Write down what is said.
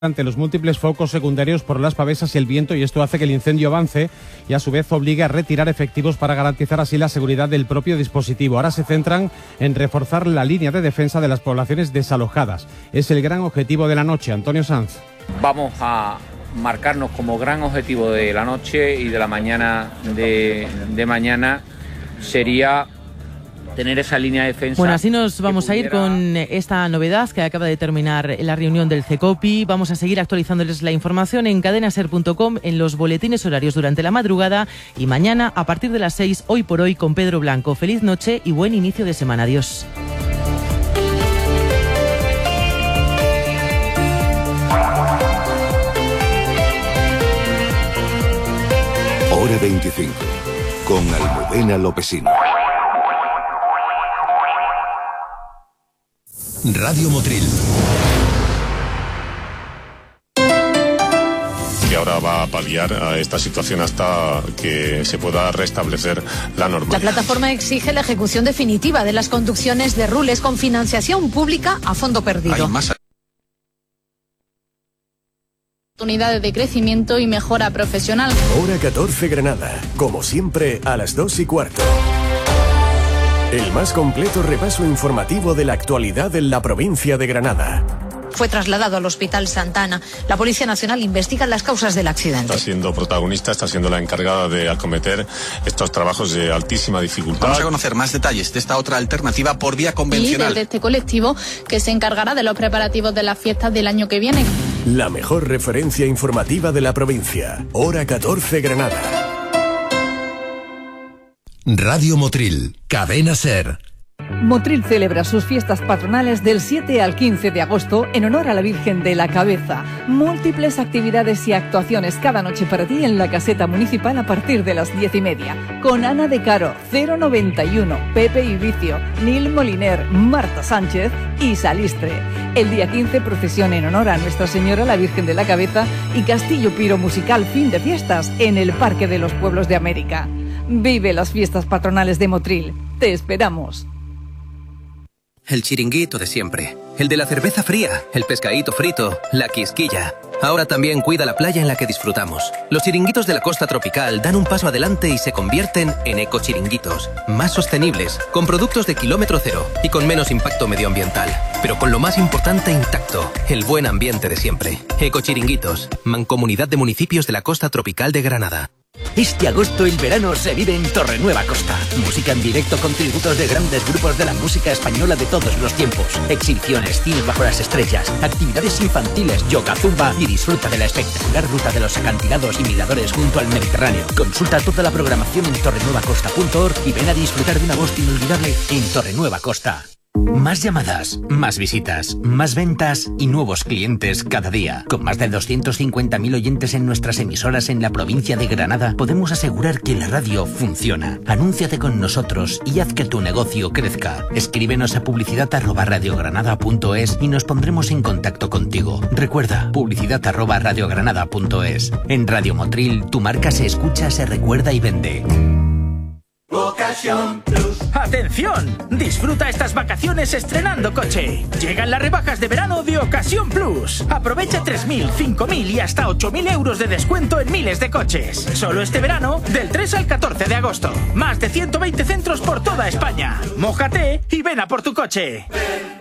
ante los múltiples focos secundarios por las pavesas y el viento, y esto hace que el incendio avance y a su vez obligue a retirar efectivos para garantizar así la seguridad del propio dispositivo. Ahora se centran en reforzar la línea de defensa de las poblaciones desalojadas. Es el gran objetivo de la noche. Antonio Sanz. Vamos a marcarnos como gran objetivo de la noche y de la mañana de mañana sería tener esa línea de defensa. Bueno, así nos vamos a ir con esta novedad que acaba de terminar la reunión del CECOPI. Vamos a seguir actualizándoles la información en cadenaser.com, en los boletines horarios durante la madrugada y mañana a partir de las 6, Hoy por Hoy con Pedro Blanco. Feliz noche y buen inicio de semana. Adiós. Hora 25 con Almudena Lopesino. Radio Motril. Que ahora va a paliar a esta situación hasta que se pueda restablecer la normalidad. La plataforma exige la ejecución definitiva de las conducciones de Rules con financiación pública a fondo perdido. Hay más Oportunidades de crecimiento y mejora profesional. Hora 14 Granada, como siempre a las 2:15. El más completo repaso informativo de la actualidad en la provincia de Granada. Fue trasladado al Hospital Santa Ana. La Policía Nacional investiga las causas del accidente. Está siendo protagonista, está siendo la encargada de acometer estos trabajos de altísima dificultad. Vamos a conocer más detalles de esta otra alternativa por vía convencional. Y de este colectivo que se encargará de los preparativos de las fiestas del año que viene. La mejor referencia informativa de la provincia. Hora 14 Granada. Radio Motril, Cadena Ser. Motril celebra sus fiestas patronales del 7 al 15 de agosto en honor a la Virgen de la Cabeza. Múltiples actividades y actuaciones cada noche para ti en la caseta municipal a partir de las 10:30. Con Ana de Caro, 091, Pepe Ibicio, Nil Moliner, Marta Sánchez y Salistre. El día 15, procesión en honor a Nuestra Señora la Virgen de la Cabeza y Castillo Piro Musical fin de fiestas en el Parque de los Pueblos de América. Vive las fiestas patronales de Motril. Te esperamos. El chiringuito de siempre, el de la cerveza fría, el pescadito frito, la quisquilla. Ahora también cuida la playa en la que disfrutamos. Los chiringuitos de la costa tropical dan un paso adelante y se convierten en ecochiringuitos, más sostenibles, con productos de kilómetro cero y con menos impacto medioambiental. Pero con lo más importante intacto, el buen ambiente de siempre. Ecochiringuitos, Mancomunidad de Municipios de la Costa Tropical de Granada. Este agosto el verano se vive en Torrenueva Costa. Música en directo con tributos de grandes grupos de la música española de todos los tiempos. Exhibiciones, cine bajo las estrellas, actividades infantiles, yoga, zumba y disfruta de la espectacular ruta de los acantilados y miradores junto al Mediterráneo. Consulta toda la programación en torrenuevacosta.org y ven a disfrutar de un agosto inolvidable en Torrenueva Costa. Más llamadas, más visitas, más ventas y nuevos clientes cada día. Con más de 250.000 oyentes en nuestras emisoras en la provincia de Granada, podemos asegurar que la radio funciona. Anúnciate con nosotros y haz que tu negocio crezca. Escríbenos a publicidad@radiogranada.es y nos pondremos en contacto contigo. Recuerda, publicidad@radiogranada.es. En Radio Motril, tu marca se escucha, se recuerda y vende. Ocasión Plus. ¡Atención! Disfruta estas vacaciones estrenando coche. Llegan las rebajas de verano de Ocasión Plus. Aprovecha 3.000, 5.000 y hasta 8.000 euros de descuento en miles de coches. Solo este verano, del 3 al 14 de agosto. Más de 120 centros por toda España. Mójate y ven a por tu coche. Ven.